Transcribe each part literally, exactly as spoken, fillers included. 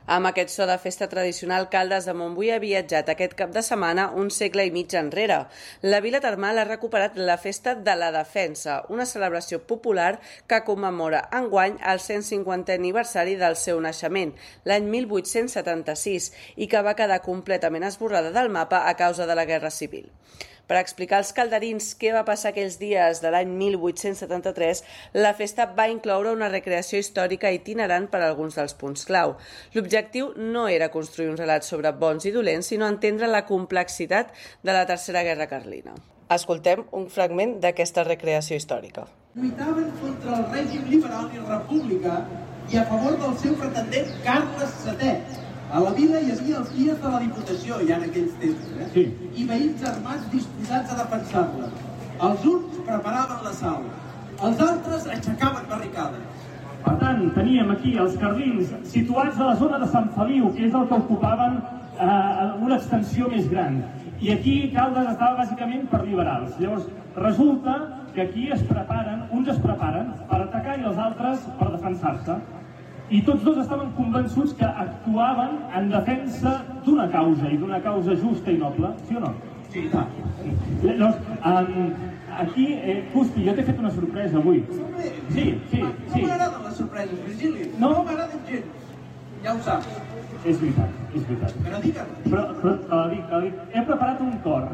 Amb aquest so de festa tradicional, Caldes de Montbui ha viatjat aquest cap de setmana un segle i mig enrere. La vila termal ha recuperat la Festa de la Defensa, una celebració popular que commemora enguany el cent cinquantè aniversari del seu naixement, l'any mil vuit-cents setanta-sis, i que va quedar completament esborrada del mapa a causa de la Guerra Civil. Per explicar als calderins què va passar aquells dies de l'any mil vuit-cents setanta-tres, la festa va incloure una recreació històrica itinerant per a alguns dels punts clau. L'objectiu no era construir un relat sobre bons i dolents, sinó entendre la complexitat de la Tercera Guerra Carlina. Escoltem un fragment d'aquesta recreació històrica. Lluitaven contra el règim liberal i republicà i a favor del seu pretendent Carles setè. A la vila hi havia els guies de la Diputació, ja en aquells temps, eh? Sí. I veïns armats disposats a defensar-la. Els uns preparaven l'assalt, els altres aixecaven barricades. Per tant, teníem aquí els carlins situats a la zona de Sant Feliu, que és el que ocupaven eh, una extensió més gran. I aquí Caldes estava bàsicament per liberals. Llavors, resulta que aquí es preparen, uns es preparen per atacar i els altres per defensar-se. I tots dos estaven convençuts que actuaven en defensa d'una causa, i d'una causa justa i noble, sí o no? Sí, tant. Llavors, um, aquí, eh, Cuspi, jo t'he fet una sorpresa avui. Sí, sí, sí. No m'agraden les sorpreses, Virgili. No? No m'agraden gens. Ja ho saps. És veritat, és veritat. Però digue'm. Però, però, te la dic, te la dic. He preparat un cor.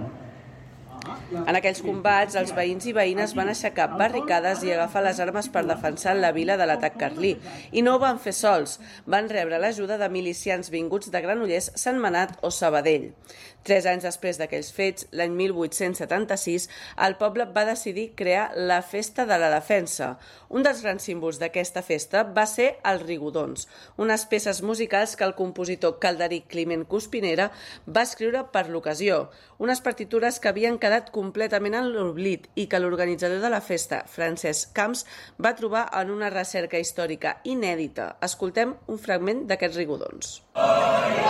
En aquells combats, els veïns i veïnes van aixecar barricades i agafar les armes per defensar la vila de l'atac carlí. I no ho van fer sols. Van rebre l'ajuda de milicians vinguts de Granollers, Sentmenat o Sabadell. Tres anys després d'aquells fets, l'any mil vuit-cents setanta-sis, el poble va decidir crear la Festa de la Defensa. Un dels grans símbols d'aquesta festa va ser els rigodons, unes peces musicals que el compositor calderí Climent Cuspinera va escriure per l'ocasió, unes partitures que havien quedat completament en l'oblit i que l'organitzador de la festa, Francesc Camps, va trobar en una recerca històrica inèdita. Escoltem un fragment d'aquests rigodons.